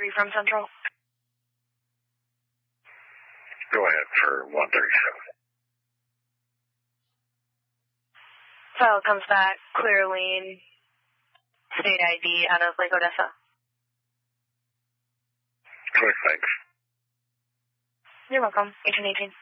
3 from Central. Go ahead for 137. File comes back, clear lane, state ID out of Lake Odessa. Clear, thanks. You're welcome. 1818.